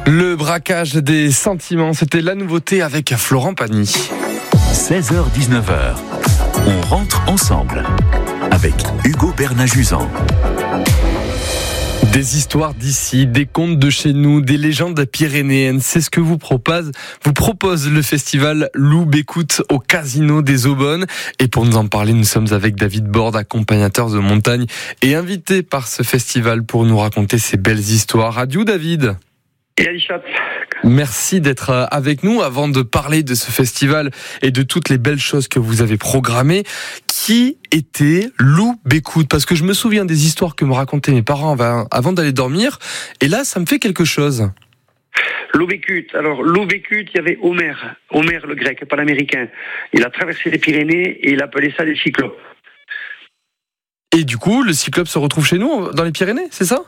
Le braquage des sentiments, c'était la nouveauté avec Florent Pagny. 16h-19h, on rentre ensemble avec Hugo Bernajuzan. Des histoires d'ici, des contes de chez nous, des légendes pyrénéennes, c'est ce que vous propose le festival Loup Bécoute au Casino des Aubonnes. Et pour nous en parler, nous sommes avec David Borde, accompagnateur de montagne et invité par ce festival pour nous raconter ces belles histoires. Adieu David. Et Alichat. Merci d'être avec nous. Avant de parler de ce festival et de toutes les belles choses que vous avez programmées, qui était Loup Bécoute? Parce que je me souviens des histoires que me racontaient mes parents avant d'aller dormir, et là ça me fait quelque chose. Loup Bécoute. Alors, Loup Bécoute, il y avait Homère le grec, pas l'américain. Il a traversé les Pyrénées et il appelait ça des cyclopes. Et du coup, le cyclope se retrouve chez nous, dans les Pyrénées, c'est ça?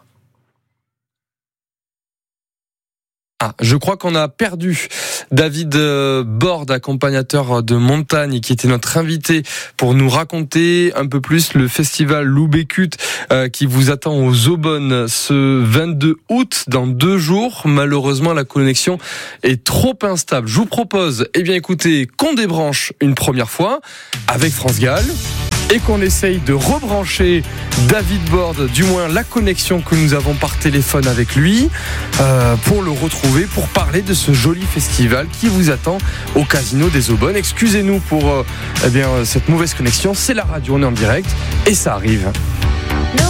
Ah, je crois qu'on a perdu David Borde, accompagnateur de montagne, qui était notre invité pour nous raconter un peu plus le festival Loup Bécoute qui vous attend aux Aubonnes ce 22 août, dans 2 jours. Malheureusement, la connexion est trop instable. Je vous propose, écoutez, qu'on débranche une première fois avec France Gall et qu'on essaye de rebrancher David Borde, du moins la connexion que nous avons par téléphone avec lui, pour le retrouver, pour parler de ce joli festival qui vous attend au Casino des Aubonnes. Excusez-nous pour cette mauvaise connexion, c'est la radio, on est en direct et ça arrive.